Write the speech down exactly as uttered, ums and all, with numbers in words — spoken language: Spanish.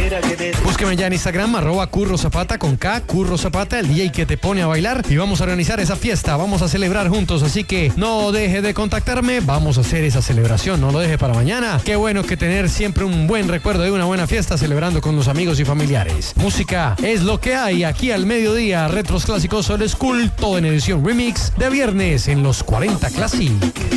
Búsqueme ya en Instagram, arroba Curro Zapata con K, Curro Zapata, el D J que te pone a bailar, y vamos a organizar esa fiesta, vamos a celebrar juntos, así que no deje de contactarme, vamos a hacer esa celebración, no lo deje para mañana. Qué bueno que tener siempre un buen recuerdo de una buena fiesta celebrando con los amigos y familiares. Música es lo que hay aquí al mediodía, retros clásicos old school, todo en edición remix de viernes en los cuarenta Classic.